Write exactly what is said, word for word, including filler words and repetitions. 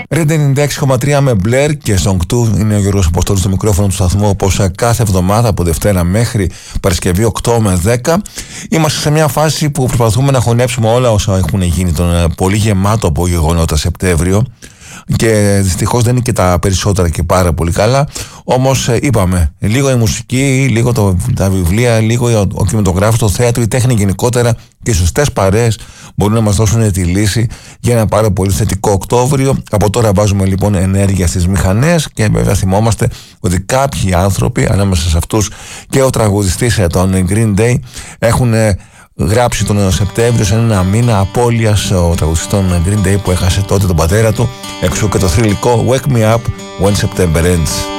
Red ενενήντα έξι κόμμα τρία με Blair και Song δύο. Είναι ο Γιώργος Αποστόλης στο μικρόφωνο του σταθμού, όπως κάθε εβδομάδα από Δευτέρα μέχρι Παρασκευή οκτώ με δέκα. Είμαστε σε μια φάση που προσπαθούμε να χωνέψουμε όλα όσα έχουν γίνει τον πολύ γεμάτο από γεγονότα Σεπτέμβριο. Και δυστυχώς δεν είναι και τα περισσότερα και πάρα πολύ καλά. Όμως ε, είπαμε, λίγο η μουσική, λίγο το, τα βιβλία, λίγο ο, ο κινηματογράφος, το θέατρο, η τέχνη γενικότερα και οι σωστές παρέες μπορούν να μας δώσουν τη λύση για ένα πάρα πολύ θετικό Οκτώβριο. Από τώρα βάζουμε λοιπόν ενέργεια στις μηχανές και βέβαια θυμόμαστε ότι κάποιοι άνθρωποι, ανάμεσα σε αυτούς και ο τραγουδιστής των Green Day, έχουν ε, γράψει τον Σεπτέμβριο σε ένα μήνα απώλειας ο τραγουδιστής των Green Day που έχασε τότε τον πατέρα του. Έξω και το θρυλικό Wake Me Up When September Ends.